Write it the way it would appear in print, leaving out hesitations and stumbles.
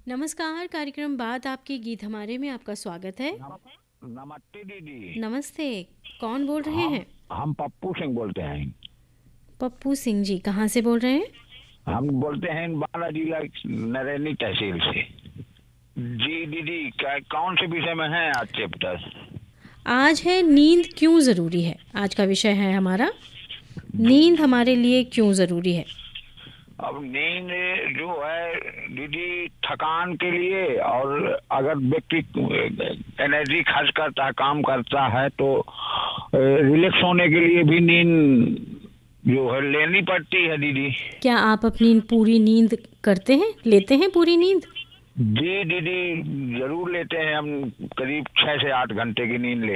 नमस्कार, कार्यक्रम बात आपके गीत हमारे में आपका स्वागत है। नमस्ते दीदी। नमस्ते, कौन बोल रहे हम हैं? हम पप्पू सिंह बोलते हैं। पप्पू सिंह जी, कहाँ से बोल रहे हैं? हम बोलते हैं बाला जिला नरैनी तहसील से। जी दीदी, क्या कौन से विषय में है आज चैप्टर? आज है नींद क्यों ज़रूरी है। आज का विषय है हमारा नींद हमारे लिए क्यों ज़रूरी है। अब नींद जो है दीदी, थकान के लिए, और अगर व्यक्ति एनर्जी खर्च करता है, काम करता है, तो रिलैक्स होने के लिए भी नींद जो है लेनी पड़ती है दीदी। क्या आप अपनी पूरी नींद करते हैं, लेते हैं पूरी नींद? जी दीदी, जरूर लेते हैं हम। करीब 6 से 8 घंटे की नींद लेते हैं।